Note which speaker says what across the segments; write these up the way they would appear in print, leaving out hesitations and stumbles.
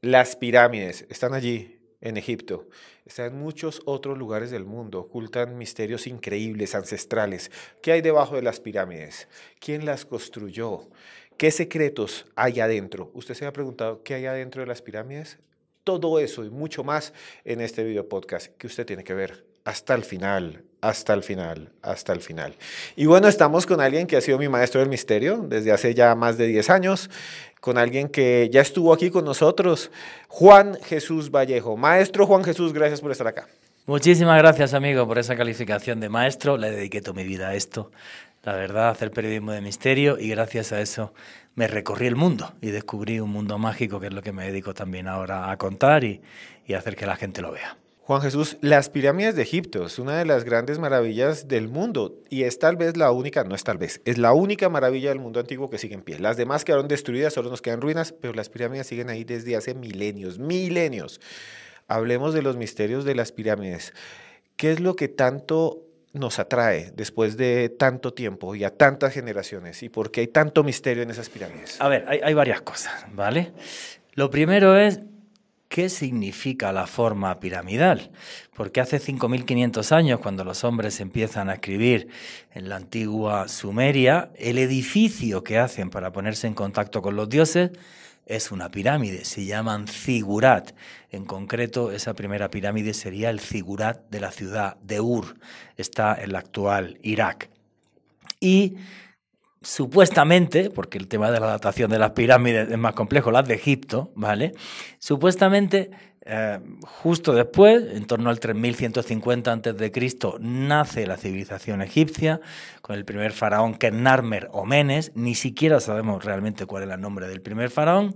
Speaker 1: Las pirámides están allí, en Egipto. Están en muchos otros lugares del mundo. Ocultan misterios increíbles, ancestrales. ¿Qué hay debajo de las pirámides? ¿Quién las construyó? ¿Qué secretos hay adentro? ¿Usted se ha preguntado qué hay adentro de las pirámides? Todo eso y mucho más en este video podcast que usted tiene que ver hasta el final, hasta el final, hasta el final. Y bueno, estamos con alguien que ha sido mi maestro del misterio desde hace ya más de 10 años, con alguien que ya estuvo aquí con nosotros, Juan Jesús Vallejo. Maestro Juan Jesús, gracias por estar acá.
Speaker 2: Muchísimas gracias, amigo, por esa calificación de maestro. Le dediqué toda mi vida a esto, la verdad, a hacer periodismo de misterio, y gracias a eso me recorrí el mundo y descubrí un mundo mágico, que es lo que me dedico también ahora a contar y hacer que la gente lo vea.
Speaker 1: Juan Jesús, las pirámides de Egipto es una de las grandes maravillas del mundo y es tal vez la única, no es tal vez, es la única maravilla del mundo antiguo que sigue en pie. Las demás quedaron destruidas, solo nos quedan ruinas, pero las pirámides siguen ahí desde hace milenios, milenios. Hablemos de los misterios de las pirámides. ¿Qué es lo que tanto nos atrae después de tanto tiempo y a tantas generaciones? ¿Y por qué hay tanto misterio en esas pirámides?
Speaker 2: A ver, hay varias cosas, ¿vale? Lo primero es: ¿qué significa la forma piramidal? Porque hace 5.500 años, cuando los hombres empiezan a escribir en la antigua Sumeria, el edificio que hacen para ponerse en contacto con los dioses es una pirámide, se llaman zigurat. En concreto, esa primera pirámide sería el zigurat de la ciudad de Ur, está en la actual Irak. Y supuestamente, porque el tema de la datación de las pirámides es más complejo, las de Egipto, ¿vale? Supuestamente, justo después, en torno al 3150 a.C., nace la civilización egipcia con el primer faraón, que es Narmer o Menes. Ni siquiera sabemos realmente cuál es el nombre del primer faraón.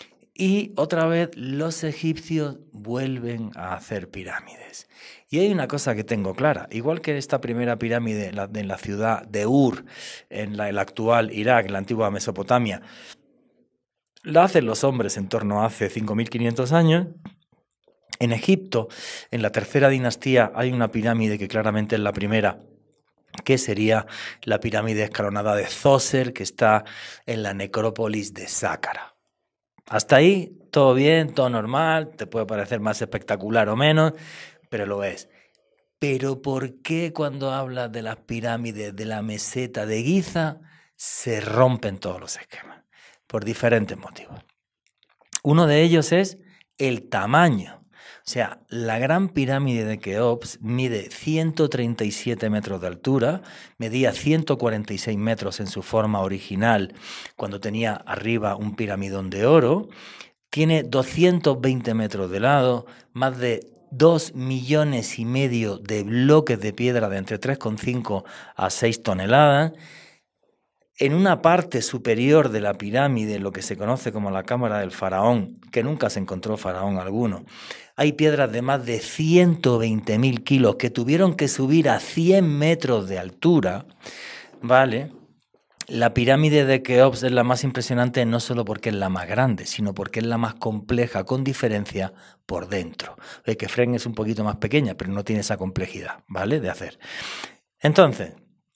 Speaker 2: Y otra vez los egipcios vuelven a hacer pirámides. Y hay una cosa que tengo clara: igual que esta primera pirámide en la ciudad de Ur, en el actual Irak, en la antigua Mesopotamia, la hacen los hombres en torno a hace 5.500 años, en Egipto, en la tercera dinastía, hay una pirámide que claramente es la primera, que sería la pirámide escalonada de Zoser, que está en la necrópolis de Sácara. Hasta ahí, todo bien, todo normal, te puede parecer más espectacular o menos, pero lo es. Pero ¿por qué cuando hablas de las pirámides de la meseta de Giza se rompen todos los esquemas? Por diferentes motivos. Uno de ellos es el tamaño. O sea, la gran pirámide de Keops mide 137 metros de altura, medía 146 metros en su forma original cuando tenía arriba un piramidón de oro, tiene 220 metros de lado, más de 2,5 millones de bloques de piedra de entre 3,5 a 6 toneladas. En una parte superior de la pirámide, lo que se conoce como la cámara del faraón, que nunca se encontró faraón alguno, hay piedras de más de 120.000 kilos que tuvieron que subir a 100 metros de altura, ¿vale? La pirámide de Keops es la más impresionante no solo porque es la más grande, sino porque es la más compleja, con diferencia por dentro. El Kefren es un poquito más pequeña, pero no tiene esa complejidad, ¿vale?, de hacer. Entonces,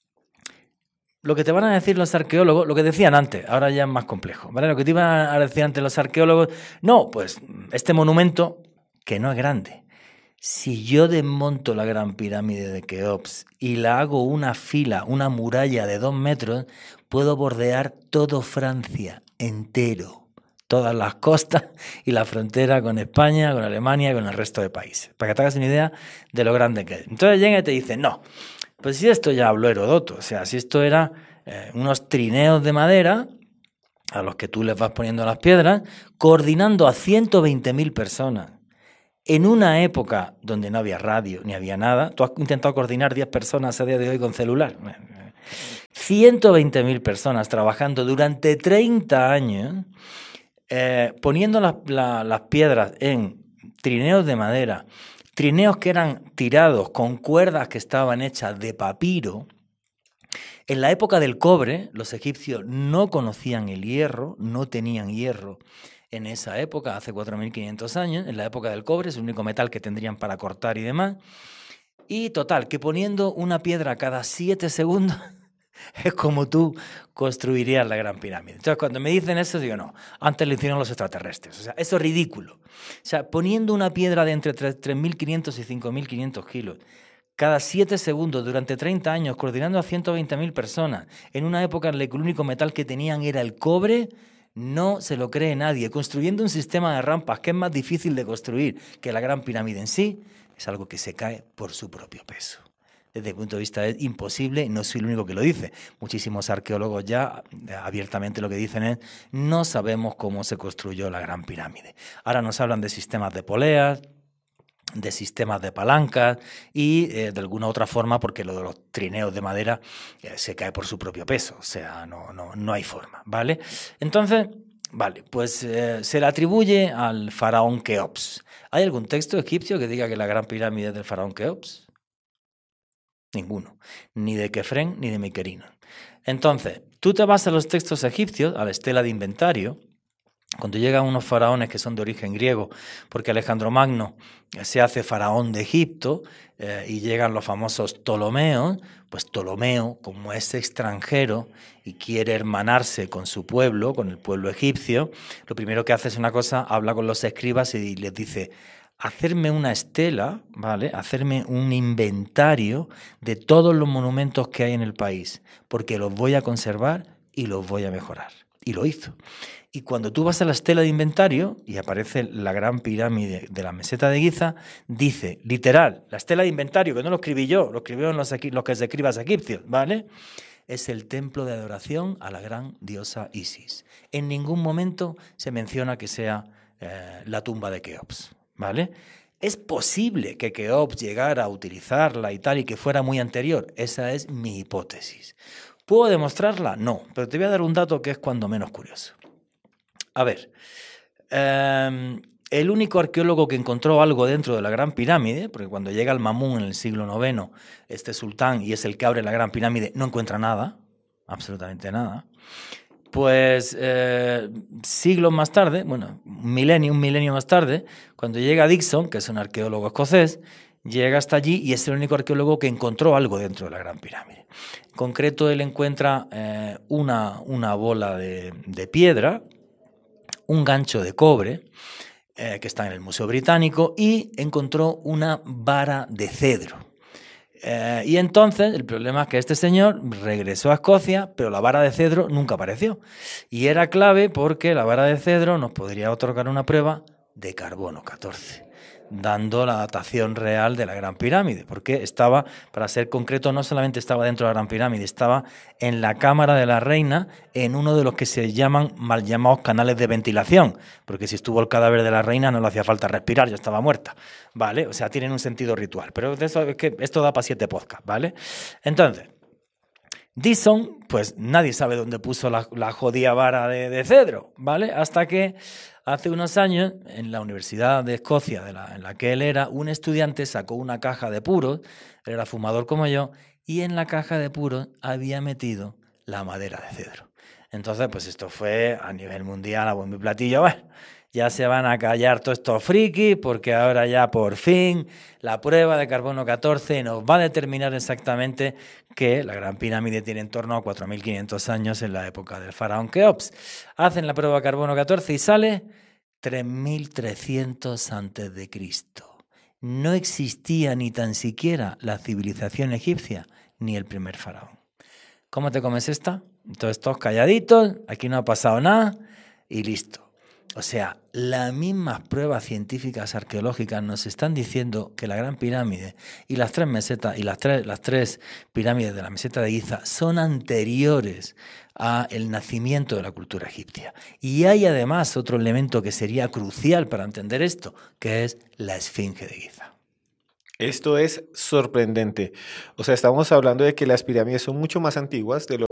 Speaker 2: lo que te van a decir los arqueólogos, lo que decían antes, ahora ya es más complejo, ¿vale? Lo que te iban a decir antes los arqueólogos: no, pues este monumento, que no es grande, si yo desmonto la gran pirámide de Keops y la hago una fila, una muralla de 2 metros, puedo bordear todo Francia entero, todas las costas y la frontera con España, con Alemania y con el resto de países, para que te hagas una idea de lo grande que es. Entonces llegan y te dicen: no, pues si esto ya habló Herodoto, o sea, si esto era unos trineos de madera a los que tú les vas poniendo las piedras, coordinando a 120.000 personas. En una época donde no había radio ni había nada, tú has intentado coordinar 10 personas a día de hoy con celular. 120.000 personas trabajando durante 30 años, poniendo las piedras en trineos de madera, trineos que eran tirados con cuerdas que estaban hechas de papiro. En la época del cobre, los egipcios no conocían el hierro, no tenían hierro. En esa época, hace 4.500 años, en la época del cobre, es el único metal que tendrían para cortar y demás. Y total, que poniendo una piedra cada 7 segundos, Es como tú construirías la Gran Pirámide. Entonces, cuando me dicen eso, digo, no, antes lo hicieron los extraterrestres. O sea, eso es ridículo. O sea, poniendo una piedra de entre 3.500 y 5.500 kilos, cada 7 segundos durante 30 años, coordinando a 120.000 personas, en una época en la que el único metal que tenían era el cobre, no se lo cree nadie. Construyendo un sistema de rampas que es más difícil de construir que la Gran Pirámide en sí, es algo que se cae por su propio peso. Desde mi punto de vista es imposible, no soy el único que lo dice. Muchísimos arqueólogos ya abiertamente lo que dicen es no sabemos cómo se construyó la Gran Pirámide. Ahora nos hablan de sistemas de poleas, de sistemas de palancas y de alguna otra forma, porque lo de los trineos de madera se cae por su propio peso, o sea, no hay forma, ¿vale? Entonces, vale, pues se le atribuye al faraón Keops. ¿Hay algún texto egipcio que diga que la Gran Pirámide es del faraón Keops? Ninguno, ni de Kefren ni de Miquelino. Entonces, tú te vas a los textos egipcios, a la estela de inventario, cuando llegan unos faraones que son de origen griego, porque Alejandro Magno se hace faraón de Egipto y llegan los famosos Ptolomeos, pues Ptolomeo, como es extranjero y quiere hermanarse con su pueblo, con el pueblo egipcio, lo primero que hace es una cosa, habla con los escribas y les dice: hacerme una estela, ¿vale? Hacerme un inventario de todos los monumentos que hay en el país, porque los voy a conservar y los voy a mejorar. Y lo hizo. Y cuando tú vas a la estela de inventario y aparece la Gran Pirámide de la Meseta de Giza, dice, literal, la estela de inventario, que no lo escribí yo, lo escribieron los que se escribas egipcios, ¿vale? Es el templo de adoración a la gran diosa Isis. En ningún momento se menciona que sea la tumba de Keops, ¿vale? ¿Es posible que Keops llegara a utilizarla y tal y que fuera muy anterior? Esa es mi hipótesis. ¿Puedo demostrarla? No, pero te voy a dar un dato que es cuando menos curioso. A ver, el único arqueólogo que encontró algo dentro de la Gran Pirámide, porque cuando llega el Mamún en el siglo IX, este sultán, y es el que abre la Gran Pirámide, no encuentra nada, absolutamente nada. Pues siglos más tarde, bueno, un milenio más tarde, cuando llega Dixon, que es un arqueólogo escocés, llega hasta allí y es el único arqueólogo que encontró algo dentro de la Gran Pirámide. En concreto, él encuentra una bola de piedra, un gancho de cobre, que está en el Museo Británico, y encontró una vara de cedro. Y entonces el problema es que este señor regresó a Escocia, pero la vara de cedro nunca apareció. Y era clave porque la vara de cedro nos podría otorgar una prueba de carbono 14, dando la datación real de la Gran Pirámide, porque estaba, para ser concreto, no solamente estaba dentro de la Gran Pirámide, estaba en la Cámara de la Reina, en uno de los que se llaman mal llamados canales de ventilación, porque si estuvo el cadáver de la reina no le hacía falta respirar, ya estaba muerta, ¿vale? O sea, tienen un sentido ritual, pero de eso es que esto da para 7 podcasts, ¿vale? Entonces, Dixon, pues nadie sabe dónde puso la jodida vara de cedro, ¿vale? Hasta que hace unos años, en la Universidad de Escocia, en la que él era, un estudiante sacó una caja de puros, él era fumador como yo, y en la caja de puros había metido la madera de cedro. Entonces, pues esto fue a nivel mundial a bombo y platillo. Bueno, ya se van a callar todos estos frikis porque ahora ya por fin la prueba de carbono 14 nos va a determinar exactamente que la Gran Pirámide tiene en torno a 4.500 años en la época del faraón Keops. Hacen la prueba de carbono 14 y sale 3.300 antes de Cristo. No existía ni tan siquiera la civilización egipcia ni el primer faraón. ¿Cómo te comes esta? Entonces todos calladitos, aquí no ha pasado nada y listo. O sea, las mismas pruebas científicas arqueológicas nos están diciendo que la Gran Pirámide y las 3 mesetas y las tres pirámides de la Meseta de Giza son anteriores al nacimiento de la cultura egipcia. Y hay además otro elemento que sería crucial para entender esto, que es la Esfinge de Giza.
Speaker 1: Esto es sorprendente. O sea, estamos hablando de que las pirámides son mucho más antiguas de lo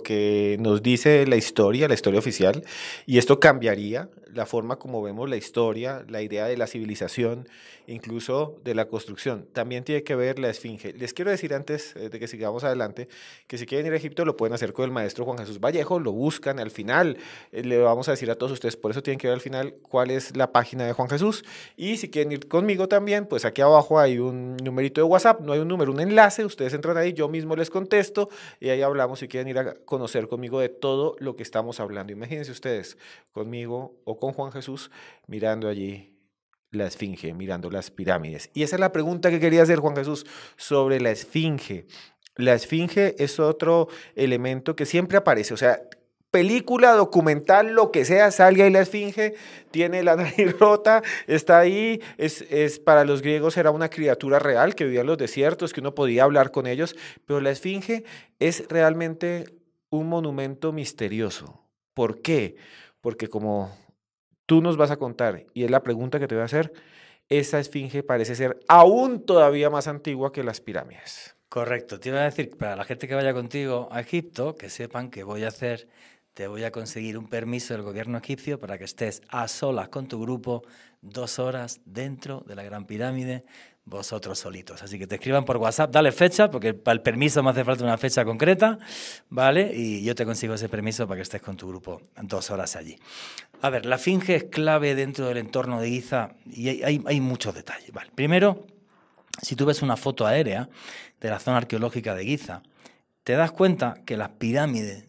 Speaker 1: que nos dice la historia oficial, y esto cambiaría la forma como vemos la historia, la idea de la civilización, incluso de la construcción. También tiene que ver la Esfinge. Les quiero decir antes de que sigamos adelante, que si quieren ir a Egipto lo pueden hacer con el maestro Juan Jesús Vallejo, lo buscan al final, le vamos a decir a todos ustedes, por eso tienen que ver al final cuál es la página de Juan Jesús, y si quieren ir conmigo también, pues aquí abajo hay un numerito de WhatsApp, no hay un número, un enlace, ustedes entran ahí, yo mismo les contesto, y ahí hablamos si quieren ir a conocer conmigo de todo lo que estamos hablando. Imagínense ustedes, conmigo o con Juan Jesús, mirando allí la Esfinge, mirando las pirámides. Y esa es la pregunta que quería hacer, Juan Jesús, sobre la Esfinge. La Esfinge es otro elemento que siempre aparece, o sea, película, documental, lo que sea, salga ahí la Esfinge, tiene la nariz rota, está ahí, para los griegos era una criatura real que vivía en los desiertos, que uno podía hablar con ellos, pero la Esfinge es realmente un monumento misterioso. ¿Por qué? Porque como tú nos vas a contar, y es la pregunta que te voy a hacer, esa Esfinge parece ser aún todavía más antigua que las pirámides.
Speaker 2: Correcto, te iba a decir, para la gente que vaya contigo a Egipto, que sepan que te voy a conseguir un permiso del gobierno egipcio para que estés a solas con tu grupo 2 horas dentro de la Gran Pirámide, vosotros solitos. Así que te escriban por WhatsApp, dale fecha, porque para el permiso me hace falta una fecha concreta, ¿vale? Y yo te consigo ese permiso para que estés con tu grupo 2 horas allí. A ver, la Esfinge es clave dentro del entorno de Giza y hay muchos detalles, ¿vale? Primero, si tú ves una foto aérea de la zona arqueológica de Giza, te das cuenta que las pirámides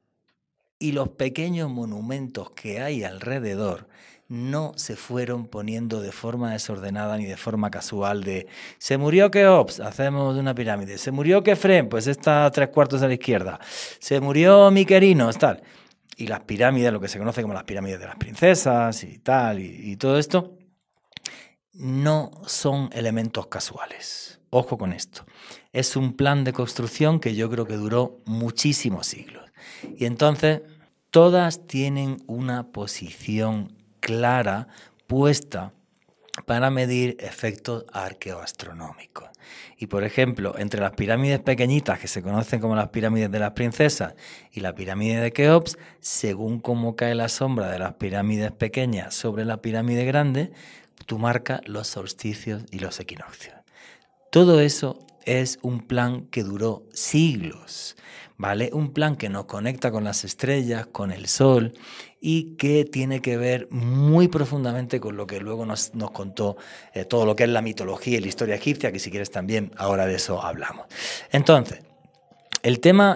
Speaker 2: y los pequeños monumentos que hay alrededor no se fueron poniendo de forma desordenada ni de forma casual de se murió Keops, hacemos una pirámide, se murió Kefren, pues está a 3/4 a la izquierda, se murió Miquerinos, tal. Y las pirámides, lo que se conoce como las pirámides de las princesas y tal, y todo esto, no son elementos casuales. Ojo con esto. Es un plan de construcción que yo creo que duró muchísimos siglos. Y entonces, todas tienen una posición clara puesta para medir efectos arqueoastronómicos. Y por ejemplo, entre las pirámides pequeñitas, que se conocen como las pirámides de las princesas, y la pirámide de Keops, según cómo cae la sombra de las pirámides pequeñas sobre la pirámide grande, tú marcas los solsticios y los equinoccios. Todo eso es un plan que duró siglos, ¿vale? Un plan que nos conecta con las estrellas, con el sol, y que tiene que ver muy profundamente con lo que luego nos contó todo lo que es la mitología y la historia egipcia, que si quieres también ahora de eso hablamos. Entonces, el tema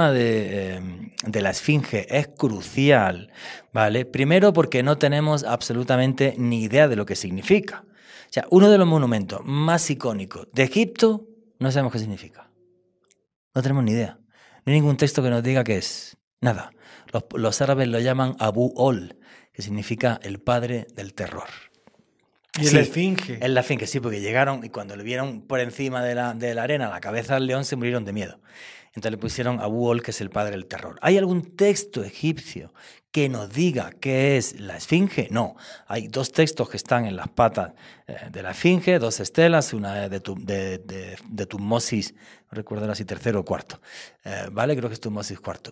Speaker 2: de la Esfinge es crucial, ¿vale? Primero porque no tenemos absolutamente ni idea de lo que significa. O sea, uno de los monumentos más icónicos de Egipto, no sabemos qué significa. No tenemos ni idea. No hay ningún texto que nos diga qué es. Nada. Los árabes lo llaman Abu Ol, que significa el padre del terror.
Speaker 1: ¿Y sí, la Esfinge?
Speaker 2: Es la Esfinge, sí, porque llegaron y cuando le vieron por encima de la arena la cabeza del león se murieron de miedo. Entonces le pusieron Abu Ol, que es el padre del terror. ¿Hay algún texto egipcio que nos diga qué es la Esfinge? No. Hay 2 textos que están en las patas de la Esfinge, 2 estelas, una es de Tutmosis, no recuerdo ahora si tercero o cuarto, ¿vale? Creo que es Tutmosis cuarto.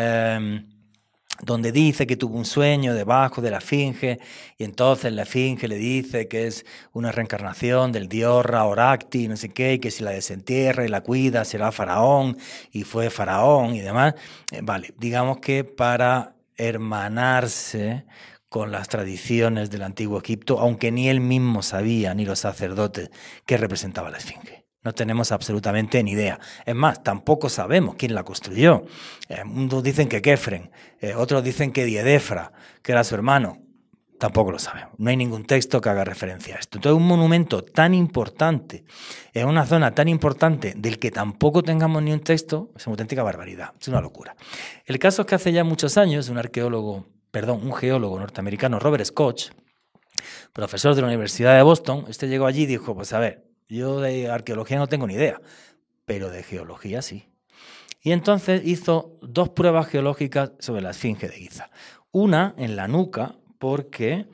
Speaker 2: Donde dice que tuvo un sueño debajo de la Esfinge y entonces la Esfinge le dice que es una reencarnación del dios Ra-Horakhti, no sé qué, y que si la desentierra y la cuida será faraón, y fue faraón y demás. Vale, digamos que para hermanarse con las tradiciones del antiguo Egipto, aunque ni él mismo sabía, ni los sacerdotes, qué representaba la Esfinge. No tenemos absolutamente ni idea. Es más, tampoco sabemos quién la construyó. Unos dicen que Kefren, otros dicen que Diedefra, que era su hermano. Tampoco lo sabemos. No hay ningún texto que haga referencia a esto. Entonces, un monumento tan importante, en una zona tan importante, del que tampoco tengamos ni un texto, es una auténtica barbaridad. Es una locura. El caso es que hace ya muchos años, un geólogo norteamericano, Robert Scott, profesor de la Universidad de Boston, llegó allí y dijo, pues a ver, yo de arqueología no tengo ni idea, pero de geología sí. Y entonces hizo 2 pruebas geológicas sobre la Esfinge de Giza. Una en la nuca, porque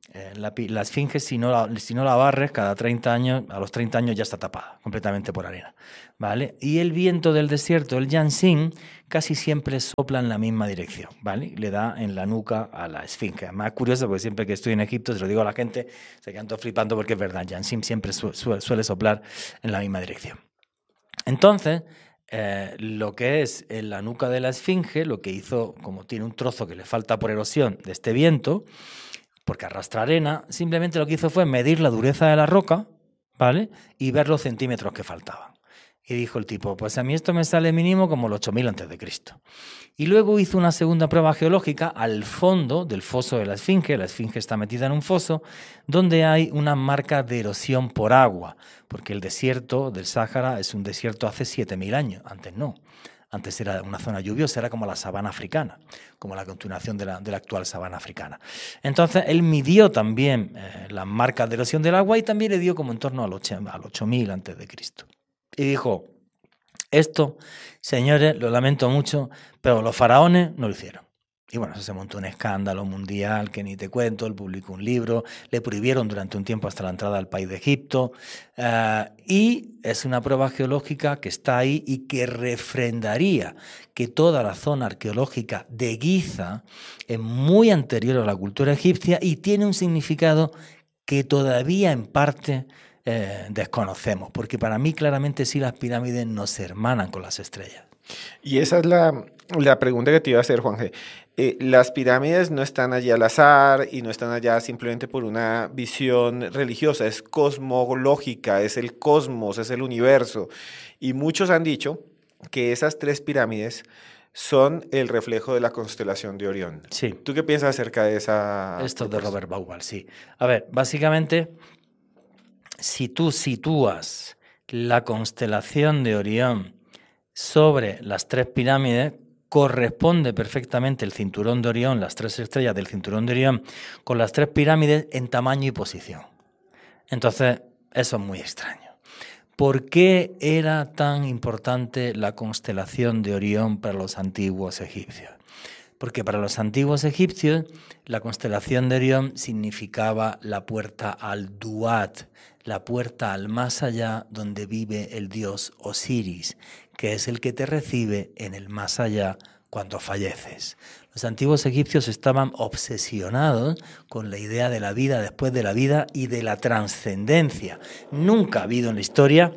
Speaker 2: La esfinge, si no la barres, cada 30 años, a los 30 años ya está tapada completamente por arena, ¿vale? Y el viento del desierto, el Yansin, casi siempre sopla en la misma dirección, ¿vale? Le da en la nuca a la esfinge. Además, es curioso porque siempre que estoy en Egipto, se lo digo a la gente, se quedan todos flipando porque es verdad, el Yansin siempre suele soplar en la misma dirección. Entonces, lo que es en la nuca de la esfinge, lo que hizo, como tiene un trozo que le falta por erosión de este viento, porque arrastra arena, simplemente lo que hizo fue medir la dureza de la roca, ¿vale? Y ver los centímetros que faltaban. Y dijo el tipo, pues a mí esto me sale mínimo como el 8000 a.C. Y luego hizo una segunda prueba geológica al fondo del foso de la esfinge. La esfinge está metida en un foso donde hay una marca de erosión por agua, porque el desierto del Sáhara es un desierto hace 7000 años, antes no. Antes era una zona lluviosa, era como la sabana africana, como la continuación de la actual sabana africana. Entonces, él midió también las marcas de erosión del agua y también le dio como en torno al 8000 a.C. Y dijo, esto, señores, lo lamento mucho, pero los faraones no lo hicieron. Y bueno, eso se montó un escándalo mundial que ni te cuento, él publicó un libro, le prohibieron durante un tiempo hasta la entrada al país de Egipto, y es una prueba geológica que está ahí y que refrendaría que toda la zona arqueológica de Giza es muy anterior a la cultura egipcia y tiene un significado que todavía en parte desconocemos, porque para mí claramente sí las pirámides nos hermanan con las estrellas.
Speaker 1: Y esa es la pregunta que te iba a hacer, Juanje. Las pirámides no están allí al azar y no están allá simplemente por una visión religiosa, es cosmológica, es el cosmos, es el universo. Y muchos han dicho que esas tres pirámides son el reflejo de la constelación de Orión.
Speaker 2: Sí.
Speaker 1: ¿Tú qué piensas acerca de esa?
Speaker 2: Esto de Robert Bauval, sí. A ver, básicamente, si tú sitúas la constelación de Orión sobre las tres pirámides, corresponde perfectamente el cinturón de Orión, las tres estrellas del cinturón de Orión, con las tres pirámides en tamaño y posición. Entonces, eso es muy extraño. ¿Por qué era tan importante la constelación de Orión para los antiguos egipcios? Porque para los antiguos egipcios la constelación de Orión significaba la puerta al Duat, la puerta al más allá donde vive el dios Osiris, que es el que te recibe en el más allá cuando falleces. Los antiguos egipcios estaban obsesionados con la idea de la vida después de la vida y de la trascendencia. Nunca ha habido en la historia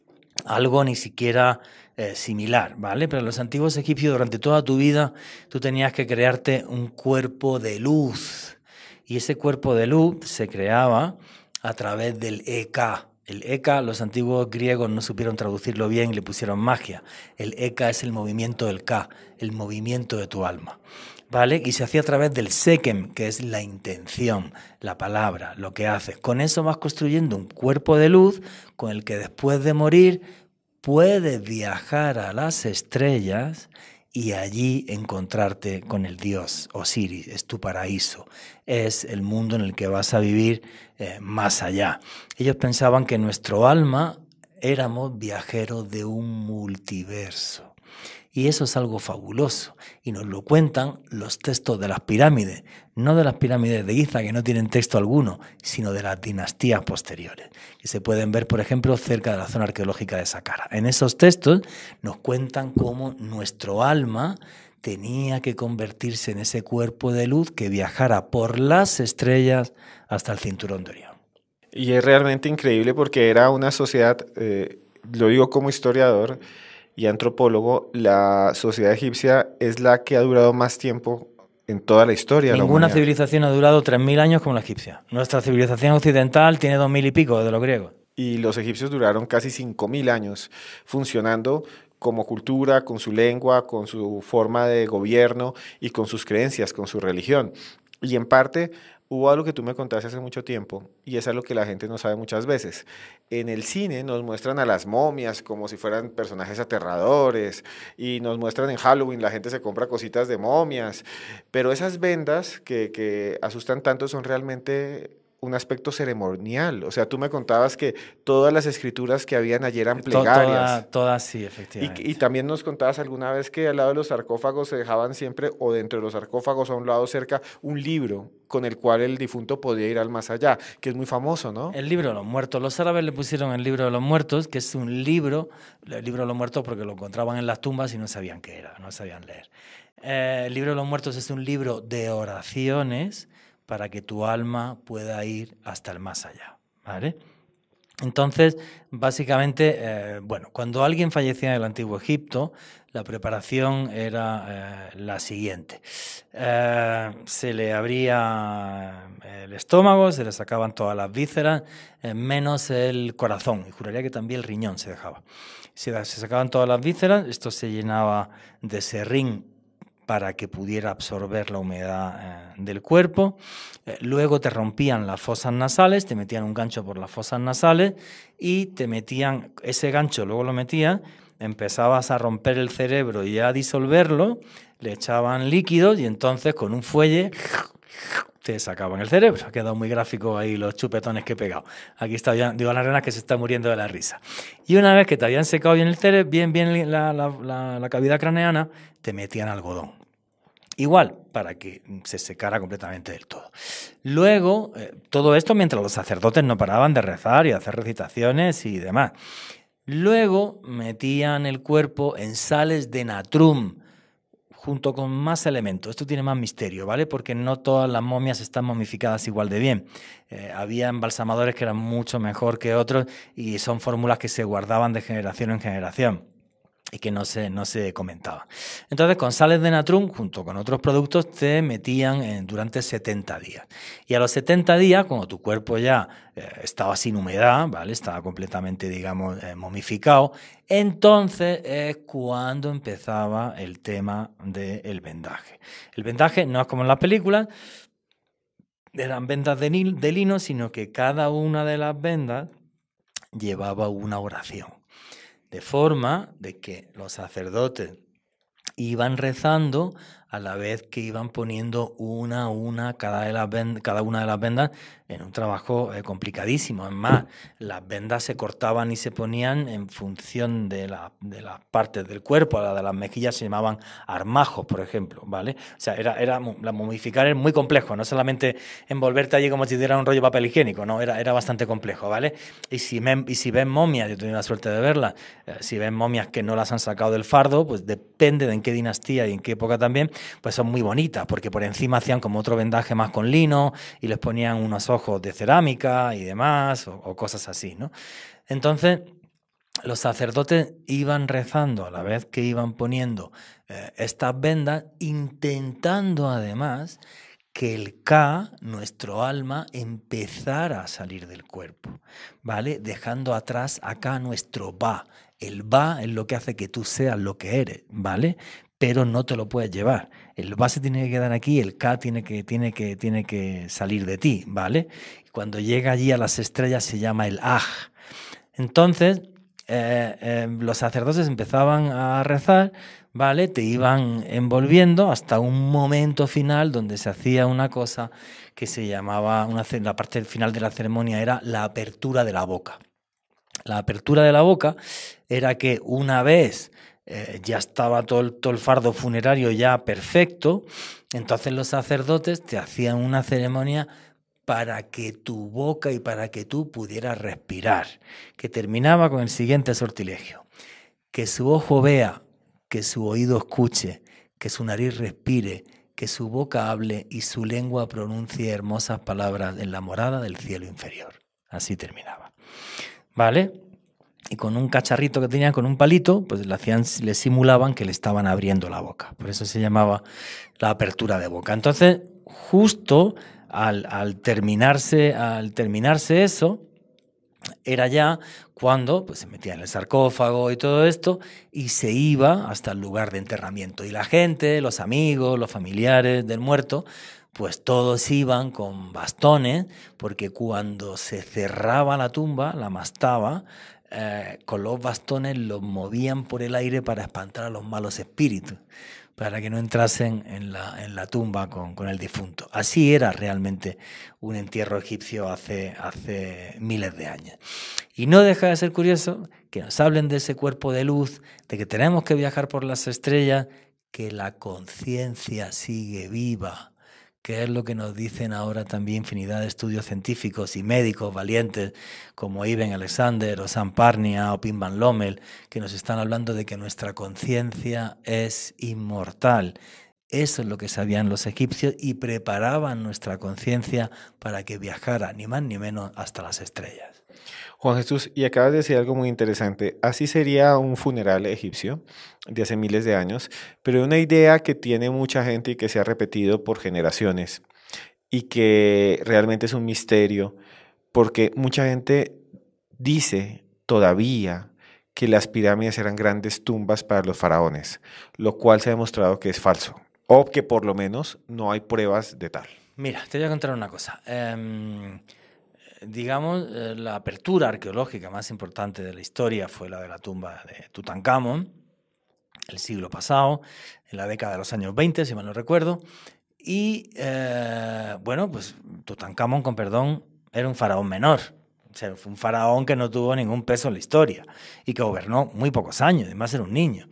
Speaker 2: algo ni siquiera similar, ¿vale? Pero los antiguos egipcios durante toda tu vida tú tenías que crearte un cuerpo de luz y ese cuerpo de luz se creaba a través del Eka. El Eka, los antiguos griegos no supieron traducirlo bien y le pusieron magia. El Eka es el movimiento del Ka, el movimiento de tu alma, ¿vale? Y se hacía a través del Sekem, que es la intención, la palabra, lo que haces. Con eso vas construyendo un cuerpo de luz con el que después de morir puedes viajar a las estrellas y allí encontrarte con el dios Osiris. Es tu paraíso, es el mundo en el que vas a vivir más allá. Ellos pensaban que nuestro alma éramos viajeros de un multiverso. Y eso es algo fabuloso. Y nos lo cuentan los textos de las pirámides. No de las pirámides de Giza, que no tienen texto alguno, sino de las dinastías posteriores, que se pueden ver, por ejemplo, cerca de la zona arqueológica de Saqqara. En esos textos nos cuentan cómo nuestro alma tenía que convertirse en ese cuerpo de luz que viajara por las estrellas hasta el cinturón de Orión.
Speaker 1: Y es realmente increíble porque era una sociedad, lo digo como historiador y antropólogo, la sociedad egipcia es la que ha durado más tiempo en toda la historia.
Speaker 2: Ninguna civilización ha durado 3000 años como la egipcia. Nuestra civilización occidental tiene 2000 y pico de los griegos.
Speaker 1: Y los egipcios duraron casi 5000 años funcionando como cultura, con su lengua, con su forma de gobierno y con sus creencias, con su religión. Y en parte hubo algo que tú me contaste hace mucho tiempo y es algo que la gente no sabe muchas veces. En el cine nos muestran a las momias como si fueran personajes aterradores y nos muestran en Halloween, la gente se compra cositas de momias, pero esas vendas que asustan tanto son realmente un aspecto ceremonial. O sea, tú me contabas que todas las escrituras que habían allí eran
Speaker 2: To-
Speaker 1: plegarias.
Speaker 2: todas sí,
Speaker 1: Y
Speaker 2: efectivamente.
Speaker 1: también nos contabas alguna vez que al lado de los sarcófagos se dejaban siempre, o dentro de los sarcófagos a un lado cerca, un libro con el cual el difunto podía ir al más allá, que es muy famoso, ¿no?
Speaker 2: El libro de los muertos. Los árabes le pusieron el libro de los muertos, que es un libro, el libro de los muertos porque lo encontraban en las tumbas y no sabían qué era, no sabían leer. El libro de los muertos es un libro de oraciones para que tu alma pueda ir hasta el más allá, ¿vale? Entonces, básicamente, bueno, cuando alguien fallecía en el Antiguo Egipto, la preparación era la siguiente. Se le abría el estómago, se le sacaban todas las vísceras, menos el corazón, y juraría que también el riñón se dejaba. Se sacaban todas las vísceras, esto se llenaba de serrín para que pudiera absorber la humedad del cuerpo. Luego te rompían las fosas nasales, te metían un gancho por las fosas nasales y te metían ese gancho, luego lo metían, empezabas a romper el cerebro y a disolverlo, le echaban líquidos y entonces con un fuelle te sacaban el cerebro. Ha quedado muy gráfico ahí los chupetones que he pegado. Aquí está Diego Larena que se está muriendo de la risa. Y una vez que te habían secado bien el cerebro, bien la cavidad craneana, te metían algodón. Igual, para que se secara completamente del todo. Luego, todo esto mientras los sacerdotes no paraban de rezar y hacer recitaciones y demás. Luego metían el cuerpo en sales de natrum, junto con más elementos. Esto tiene más misterio, ¿vale? Porque no todas las momias están momificadas igual de bien. Había embalsamadores que eran mucho mejor que otros y son fórmulas que se guardaban de generación en generación y que no se comentaba. Entonces, con sales de natrum, junto con otros productos, te metían durante 70 días. Y a los 70 días, cuando tu cuerpo ya estaba sin humedad, ¿vale? Estaba completamente, digamos, momificado, entonces es cuando empezaba el tema del vendaje. El vendaje no es como en las películas, eran vendas de lino, sino que cada una de las vendas llevaba una oración. De forma de que los sacerdotes iban rezando a la vez que iban poniendo una a una cada una de las vendas en un trabajo complicadísimo. Es más, las vendas se cortaban y se ponían en función de las partes del cuerpo. La de las mejillas se llamaban armajos, por ejemplo, ¿vale? O sea, la momificar es muy complejo, no solamente envolverte allí como si diera un rollo de papel higiénico, no, era bastante complejo, ¿vale? Y si ven momias, yo he tenido la suerte de verlas, si ven momias que no las han sacado del fardo, pues depende de en qué dinastía y en qué época también, pues son muy bonitas, porque por encima hacían como otro vendaje más con lino y les ponían unos ojos de cerámica y demás, o cosas así, ¿no? Entonces, los sacerdotes iban rezando a la vez que iban poniendo estas vendas, intentando además que el Ka, nuestro alma, empezara a salir del cuerpo, ¿vale? Dejando atrás acá nuestro Ba. El Ba es lo que hace que tú seas lo que eres, ¿vale? Pero no te lo puedes llevar. El Ba se tiene que quedar aquí, el Ka tiene que salir de ti, ¿vale? Y cuando llega allí a las estrellas se llama el Aj. Entonces, los sacerdotes empezaban a rezar, ¿vale? Te iban envolviendo hasta un momento final donde se hacía una cosa que se llamaba, la parte final de la ceremonia era la apertura de la boca. La apertura de la boca era que una vez ya estaba todo el fardo funerario ya perfecto, entonces los sacerdotes te hacían una ceremonia para que tu boca y para que tú pudieras respirar, que terminaba con el siguiente sortilegio: que su ojo vea, que su oído escuche, que su nariz respire, que su boca hable y su lengua pronuncie hermosas palabras en la morada del cielo inferior. Así terminaba, ¿vale? Y con un cacharrito que tenían, con un palito, pues le simulaban que le estaban abriendo la boca. Por eso se llamaba la apertura de boca. Entonces, justo al terminarse eso, era ya cuando pues, se metía en el sarcófago y todo esto y se iba hasta el lugar de enterramiento. Y la gente, los amigos, los familiares del muerto, pues todos iban con bastones, porque cuando se cerraba la tumba, la mastaba, con los bastones los movían por el aire para espantar a los malos espíritus. para que no entrasen en la tumba con el difunto. Así era realmente un entierro egipcio hace miles de años. Y no deja de ser curioso que nos hablen de ese cuerpo de luz, de que tenemos que viajar por las estrellas, que la conciencia sigue viva, que es lo que nos dicen ahora también infinidad de estudios científicos y médicos valientes como Iben Alexander o Sam Parnia o Pim Van Lommel, que nos están hablando de que nuestra conciencia es inmortal. Eso es lo que sabían los egipcios y preparaban nuestra conciencia para que viajara ni más ni menos hasta las estrellas.
Speaker 1: Juan Jesús, y acabas de decir algo muy interesante. Así sería un funeral egipcio de hace miles de años, pero una idea que tiene mucha gente y que se ha repetido por generaciones y que realmente es un misterio, porque mucha gente dice todavía que las pirámides eran grandes tumbas para los faraones, lo cual se ha demostrado que es falso, o que por lo menos no hay pruebas de tal.
Speaker 2: Mira, te voy a contar una cosa. Digamos, la apertura arqueológica más importante de la historia fue la de la tumba de Tutankamón, el siglo pasado, en la década de los años 20, si mal no recuerdo. Y, bueno, pues Tutankamón, con perdón, era un faraón menor. O sea, fue un faraón que no tuvo ningún peso en la historia y que gobernó muy pocos años, además era un niño.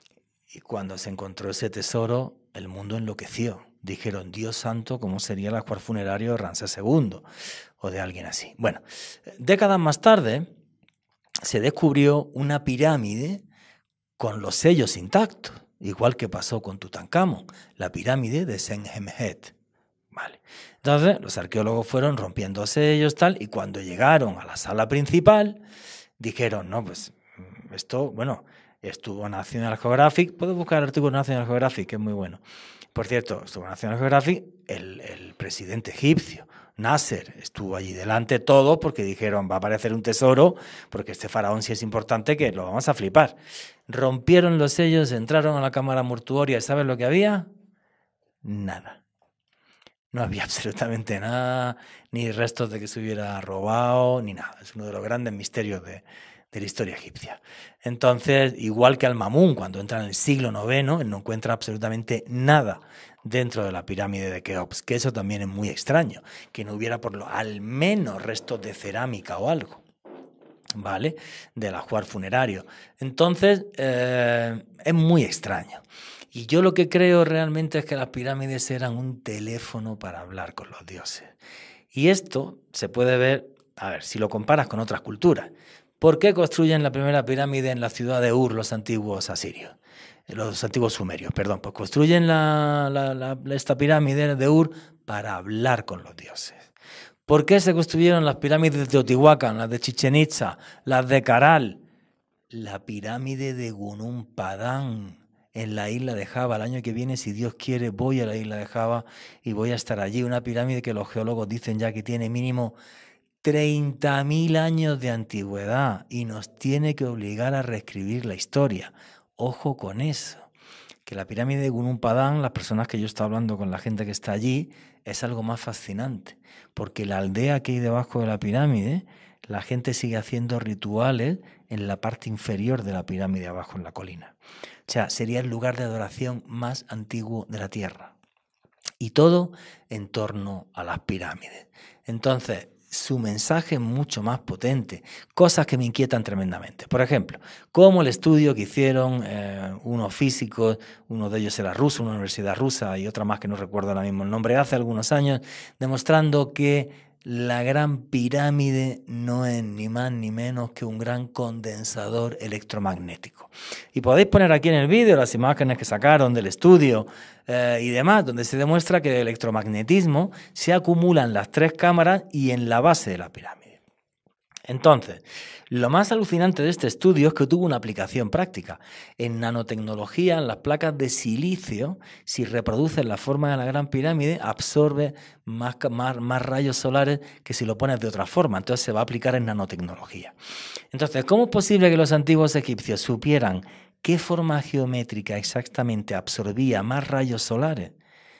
Speaker 2: Y cuando se encontró ese tesoro, el mundo enloqueció. Dijeron, Dios santo, ¿cómo sería el ajuar funerario de Ramsés II? O de alguien así. Bueno, décadas más tarde se descubrió una pirámide con los sellos intactos, igual que pasó con Tutankamón, la pirámide de Senhemhet. Vale. Entonces, los arqueólogos fueron rompiendo sellos, tal, y cuando llegaron a la sala principal, dijeron, no, pues esto, bueno, estuvo en National Geographic, puedo buscar el artículo de National Geographic, que es muy bueno. Por cierto, estuvo en National Geographic el presidente egipcio, Nasser, estuvo allí delante todo porque dijeron, va a aparecer un tesoro, porque este faraón sí es importante, que lo vamos a flipar. Rompieron los sellos, entraron a la cámara mortuoria, ¿sabes lo que había? Nada. No había absolutamente nada, ni restos de que se hubiera robado, ni nada. Es uno de los grandes misterios de la historia egipcia. Entonces, igual que Al-Mamun, cuando entra en el siglo IX, él no encuentra absolutamente nada dentro de la pirámide de Keops, que eso también es muy extraño, que no hubiera al menos restos de cerámica o algo, ¿vale? Del ajuar funerario. Entonces, es muy extraño. Y yo lo que creo realmente es que las pirámides eran un teléfono para hablar con los dioses. Y esto se puede ver, a ver, si lo comparas con otras culturas. ¿Por qué construyen la primera pirámide en la ciudad de Ur los antiguos asirios? Los antiguos sumerios, perdón. Pues construyen esta pirámide de Ur para hablar con los dioses. ¿Por qué se construyeron las pirámides de Teotihuacán, las de Chichén Itzá, las de Caral? La pirámide de Gunung Padang en la isla de Java. El año que viene, si Dios quiere, voy a la isla de Java y voy a estar allí. Una pirámide que los geólogos dicen ya que tiene mínimo 30.000 años de antigüedad y nos tiene que obligar a reescribir la historia. Ojo con eso, que la pirámide de Gunung Padang, las personas que yo estoy hablando con la gente que está allí, es algo más fascinante, porque la aldea que hay debajo de la pirámide, la gente sigue haciendo rituales en la parte inferior de la pirámide abajo en la colina. O sea, sería el lugar de adoración más antiguo de la Tierra. Y todo en torno a las pirámides. Entonces, su mensaje es mucho más potente, cosas que me inquietan tremendamente. Por ejemplo, como el estudio que hicieron unos físicos, uno de ellos era ruso, una universidad rusa y otra más que no recuerdo ahora mismo el nombre, hace algunos años, demostrando que la gran pirámide no es ni más ni menos que un gran condensador electromagnético. Y podéis poner aquí en el vídeo las imágenes que sacaron del estudio y demás, donde se demuestra que el electromagnetismo se acumula en las tres cámaras y en la base de la pirámide. Entonces, lo más alucinante de este estudio es que tuvo una aplicación práctica. En nanotecnología, en las placas de silicio, si reproduces la forma de la gran pirámide, absorbe más rayos solares que si lo pones de otra forma. Entonces se va a aplicar en nanotecnología. Entonces, ¿cómo es posible que los antiguos egipcios supieran qué forma geométrica exactamente absorbía más rayos solares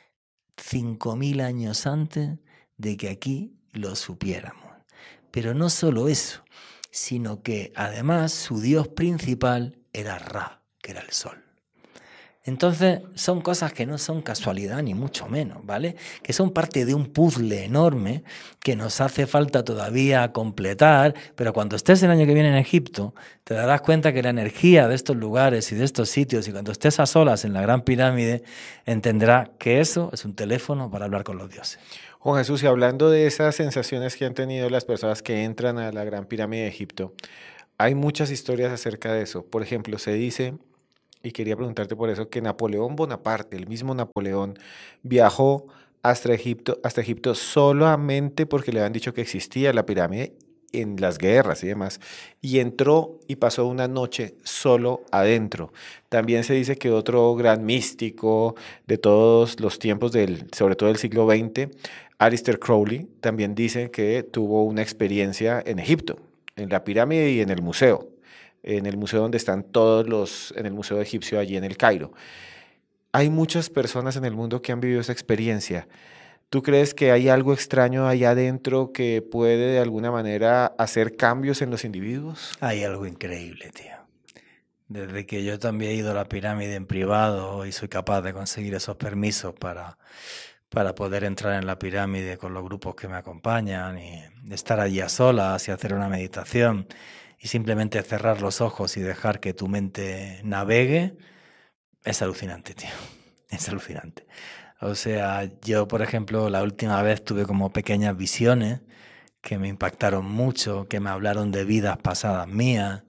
Speaker 2: 5.000 años antes de que aquí lo supiéramos? Pero no solo eso, sino que además su dios principal era Ra, que era el sol. Entonces, son cosas que no son casualidad ni mucho menos, ¿vale? Que son parte de un puzzle enorme que nos hace falta todavía completar, pero cuando estés el año que viene en Egipto, te darás cuenta que la energía de estos lugares y de estos sitios, y cuando estés a solas en la Gran Pirámide, entenderás que eso es un teléfono para hablar con los dioses.
Speaker 1: Juan Jesús, y hablando de esas sensaciones que han tenido las personas que entran a la Gran Pirámide de Egipto, hay muchas historias acerca de eso. Por ejemplo, se dice, y quería preguntarte por eso, que Napoleón Bonaparte, el mismo Napoleón, viajó hasta Egipto solamente porque le habían dicho que existía la pirámide en las guerras y demás, y entró y pasó una noche solo adentro. También se dice que otro gran místico de todos los tiempos, sobre todo del siglo XX, Aleister Crowley, también dice que tuvo una experiencia en Egipto, en la pirámide y en el museo donde están en el Museo Egipcio allí en el Cairo. Hay muchas personas en el mundo que han vivido esa experiencia. ¿Tú crees que hay algo extraño allá adentro que puede de alguna manera hacer cambios en los individuos?
Speaker 2: Hay algo increíble, tío. Desde que yo también he ido a la pirámide en privado y soy capaz de conseguir esos permisos para poder entrar en la pirámide con los grupos que me acompañan y estar allí a solas y hacer una meditación y simplemente cerrar los ojos y dejar que tu mente navegue, es alucinante, tío. Es alucinante. O sea, yo, por ejemplo, la última vez tuve como pequeñas visiones que me impactaron mucho, que me hablaron de vidas pasadas mías,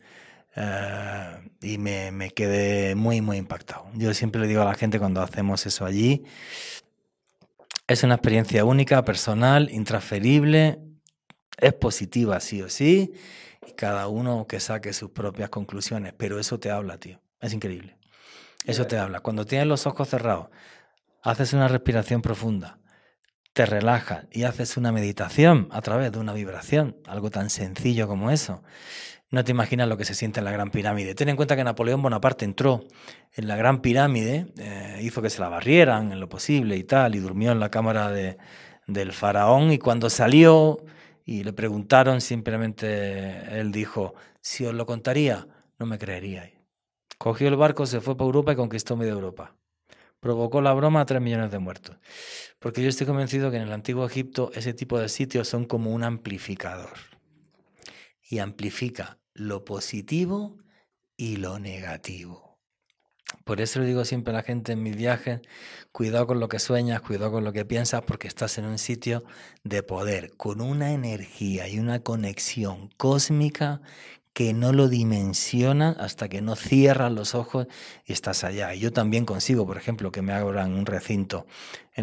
Speaker 2: y me quedé muy, muy impactado. Yo siempre le digo a la gente cuando hacemos eso allí, es una experiencia única, personal, intransferible, es positiva sí o sí, y cada uno que saque sus propias conclusiones, pero eso te habla, tío, es increíble. Eso te habla. Cuando tienes los ojos cerrados, haces una respiración profunda, te relajas y haces una meditación a través de una vibración, algo tan sencillo como eso. No te imaginas lo que se siente en la Gran Pirámide. Ten en cuenta que Napoleón Bonaparte entró en la Gran Pirámide, hizo que se la barrieran en lo posible y tal, y durmió en la cámara del faraón, y cuando salió y le preguntaron, simplemente él dijo, si os lo contaría, no me creeríais. Cogió el barco, se fue para Europa y conquistó media Europa. Provocó la broma a 3 millones de muertos. Porque yo estoy convencido que en el antiguo Egipto ese tipo de sitios son como un amplificador. Y amplifica lo positivo y lo negativo. Por eso le digo siempre a la gente en mis viajes, cuidado con lo que sueñas, cuidado con lo que piensas, porque estás en un sitio de poder, con una energía y una conexión cósmica que no lo dimensionas hasta que no cierras los ojos y estás allá. Y yo también consigo, por ejemplo, que me abran un recinto en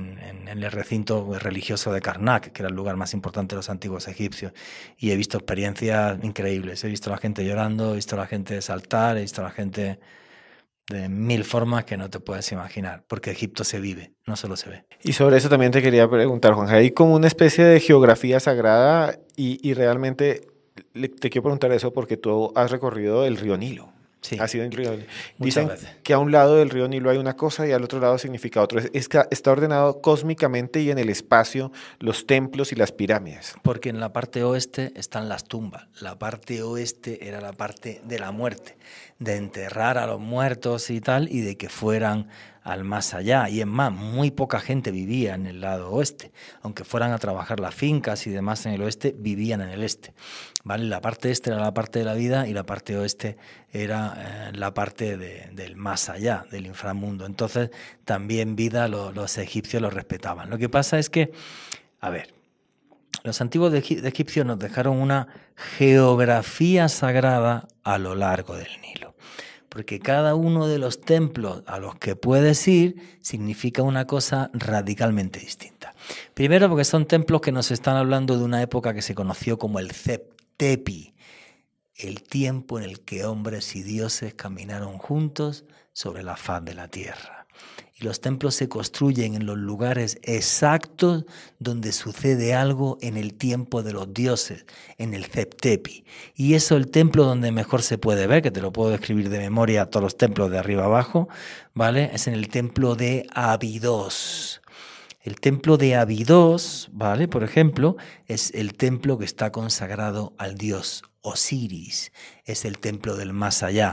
Speaker 2: el recinto religioso de Karnak, que era el lugar más importante de los antiguos egipcios, y he visto experiencias increíbles. He visto a la gente llorando, he visto a la gente saltar, he visto a la gente de 1000 formas que no te puedes imaginar, porque Egipto se vive, no solo se ve.
Speaker 1: Y sobre eso también te quería preguntar, Juan, hay como una especie de geografía sagrada y realmente te quiero preguntar eso porque tú has recorrido el río Nilo.
Speaker 2: Sí,
Speaker 1: Has ido en el río Nilo.
Speaker 2: muchas
Speaker 1: Dicen
Speaker 2: veces.
Speaker 1: que a un lado del río Nilo hay una cosa y al otro lado significa otro. Está ordenado cósmicamente y en el espacio los templos y las pirámides.
Speaker 2: Porque en la parte oeste están las tumbas. La parte oeste era la parte de la muerte, de enterrar a los muertos y tal, y de que fueran al más allá. Y es más, muy poca gente vivía en el lado oeste. Aunque fueran a trabajar las fincas y demás en el oeste, vivían en el este. ¿Vale? La parte este era la parte de la vida y la parte oeste era la parte del más allá, del inframundo. Entonces, también vida los egipcios lo respetaban. Lo que pasa es que, a ver, los antiguos egipcios nos dejaron una geografía sagrada a lo largo del Nilo. Porque cada uno de los templos a los que puedes ir significa una cosa radicalmente distinta. Primero porque son templos que nos están hablando de una época que se conoció como el Tepi, el tiempo en el que hombres y dioses caminaron juntos sobre la faz de la tierra. Y los templos se construyen en los lugares exactos donde sucede algo en el tiempo de los dioses, en el Tepi. Y eso, el templo donde mejor se puede ver, que te lo puedo describir de memoria, todos los templos de arriba abajo, ¿vale? Es en el templo de Abidos. El templo de Abidos, ¿vale? Por ejemplo, es el templo que está consagrado al dios Osiris. Es el templo del más allá,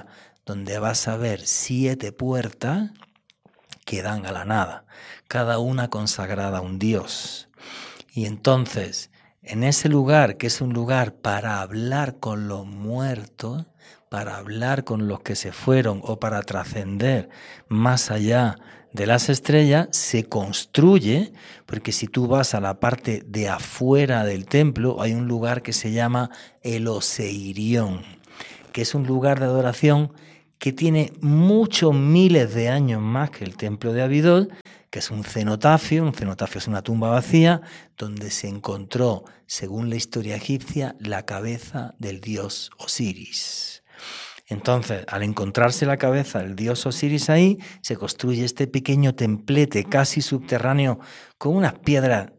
Speaker 2: donde vas a ver 7 puertas que dan a la nada, cada una consagrada a un dios. Y entonces, en ese lugar, que es un lugar para hablar con los muertos, para hablar con los que se fueron o para trascender más allá de las estrellas, se construye, porque si tú vas a la parte de afuera del templo, hay un lugar que se llama el Oseirión, que es un lugar de adoración que tiene muchos miles de años más que el templo de Abidos, que es un cenotafio es una tumba vacía, donde se encontró, según la historia egipcia, la cabeza del dios Osiris. Entonces, al encontrarse la cabeza del dios Osiris ahí, se construye este pequeño templete casi subterráneo con unas piedras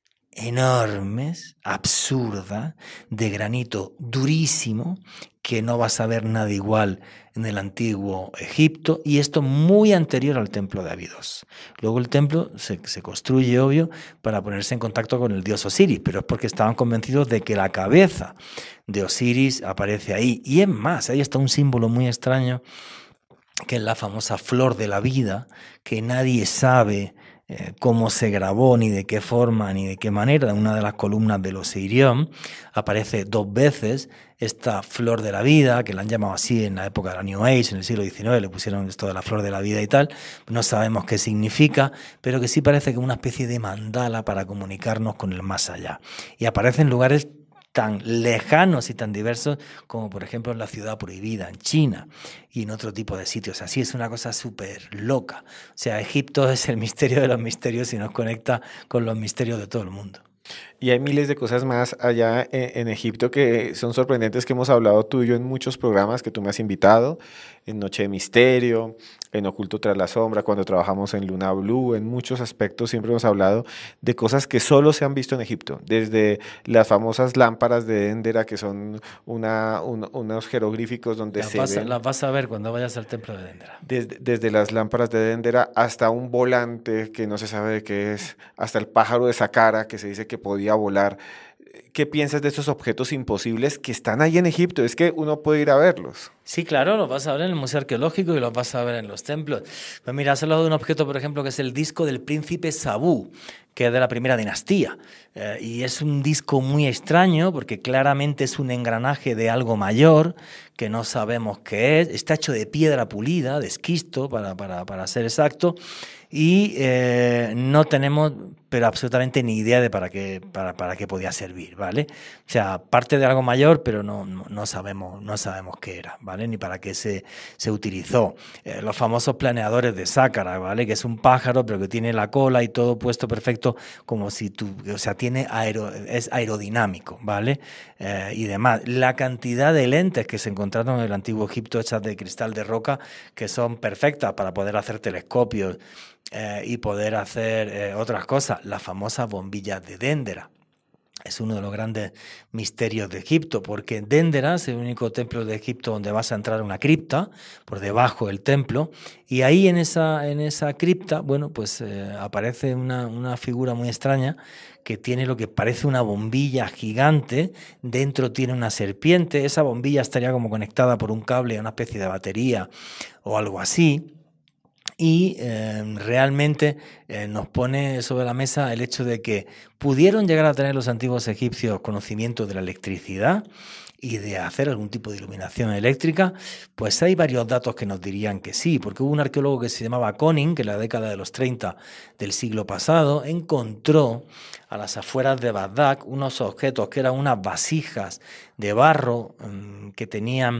Speaker 2: enormes, absurdas, de granito durísimo, que no vas a ver nada igual en el antiguo Egipto, y esto muy anterior al templo de Abidos. Luego el templo se construye, obvio, para ponerse en contacto con el dios Osiris, pero es porque estaban convencidos de que la cabeza de Osiris aparece ahí. Y es más, ahí está un símbolo muy extraño, que es la famosa flor de la vida, que nadie sabe cómo se grabó, ni de qué forma, ni de qué manera. En una de las columnas del Oseirión aparece 2 veces esta flor de la vida, que la han llamado así en la época de la New Age, en el siglo XIX, le pusieron esto de la flor de la vida y tal. No sabemos qué significa, pero que sí parece que es una especie de mandala para comunicarnos con el más allá. Y aparece en lugares tan lejanos y tan diversos como por ejemplo en la ciudad prohibida, en China, y en otro tipo de sitios. Así es una cosa súper loca. O sea, Egipto es el misterio de los misterios y nos conecta con los misterios de todo el mundo.
Speaker 1: Y hay miles de cosas más allá en Egipto que son sorprendentes, que hemos hablado tú y yo en muchos programas que tú me has invitado, en Noche de Misterio, en Oculto tras la Sombra, cuando trabajamos en Luna Blue, en muchos aspectos siempre hemos hablado de cosas que solo se han visto en Egipto, desde las famosas lámparas de Dendera, que son unos jeroglíficos donde
Speaker 2: las vas a ver cuando vayas al templo de Dendera.
Speaker 1: Desde las lámparas de Dendera hasta un volante que no se sabe de qué es, hasta el pájaro de Saqqara que se dice que podía volar. ¿Qué piensas de esos objetos imposibles que están ahí en Egipto? Es que uno puede ir a verlos.
Speaker 2: Sí, claro, los vas a ver en el Museo Arqueológico y los vas a ver en los templos. Pues mira, has hablado de un objeto, por ejemplo, que es el disco del príncipe Sabú, que es de la primera dinastía. Y es un disco muy extraño porque claramente es un engranaje de algo mayor que no sabemos qué es. Está hecho de piedra pulida, de esquisto, para ser exacto. Y no tenemos, pero absolutamente ni idea de para qué podía servir, ¿vale? O sea, parte de algo mayor, pero no sabemos qué era, ¿vale? Ni para qué se utilizó. Los famosos planeadores de Saqqara, ¿vale? Que es un pájaro, pero que tiene la cola y todo puesto perfecto, como si o sea, es aerodinámico, ¿vale? Y demás. La cantidad de lentes que se encontraron en el antiguo Egipto hechas de cristal de roca, que son perfectas para poder hacer telescopios, y poder hacer otras cosas. Las famosas bombillas de Dendera. Es uno de los grandes misterios de Egipto, porque Dendera es el único templo de Egipto donde vas a entrar a una cripta, por debajo del templo, y ahí en esa cripta, bueno, pues aparece una figura muy extraña que tiene lo que parece una bombilla gigante, dentro tiene una serpiente, esa bombilla estaría como conectada por un cable a una especie de batería o algo así. Y realmente nos pone sobre la mesa el hecho de que pudieron llegar a tener los antiguos egipcios conocimiento de la electricidad y de hacer algún tipo de iluminación eléctrica. Pues hay varios datos que nos dirían que sí, porque hubo un arqueólogo que se llamaba Koning, que en la década de los 30 del siglo pasado encontró a las afueras de Bagdad unos objetos que eran unas vasijas de barro que tenían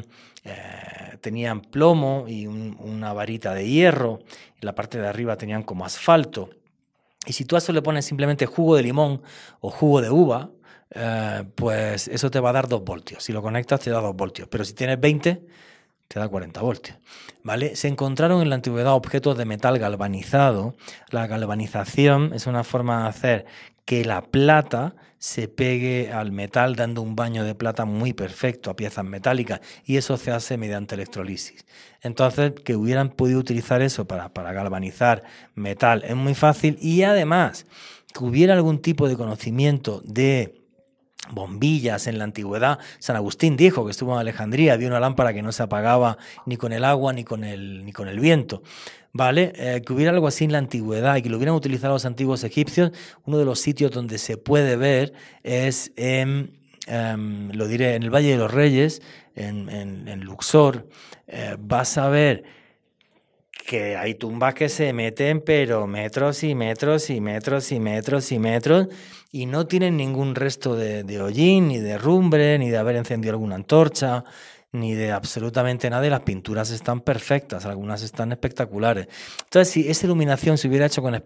Speaker 2: plomo y una varita de hierro. En la parte de arriba tenían como asfalto. Y si tú a eso le pones simplemente jugo de limón o jugo de uva, pues eso te va a dar 2 voltios. Si lo conectas te da 2 voltios. Pero si tienes 20, te da 40 voltios. ¿Vale? Se encontraron en la antigüedad objetos de metal galvanizado. La galvanización es una forma de hacer que la plata se pegue al metal dando un baño de plata muy perfecto a piezas metálicas, y eso se hace mediante electrolisis. Entonces, que hubieran podido utilizar eso para galvanizar metal es muy fácil, y además que hubiera algún tipo de conocimiento de bombillas en la antigüedad. San Agustín dijo que estuvo en Alejandría, vio una lámpara que no se apagaba ni con el agua ni con el viento. ¿Vale? Que hubiera algo así en la antigüedad y que lo hubieran utilizado los antiguos egipcios. Uno de los sitios donde se puede ver es lo diré, en el Valle de los Reyes, en Luxor. Vas a ver que hay tumbas que se meten, pero metros y metros y metros y metros y metros, y no tienen ningún resto de hollín, ni de rumbre, ni de haber encendido alguna antorcha, ni de absolutamente nada, y las pinturas están perfectas, algunas están espectaculares. Entonces, si esa iluminación se hubiera hecho con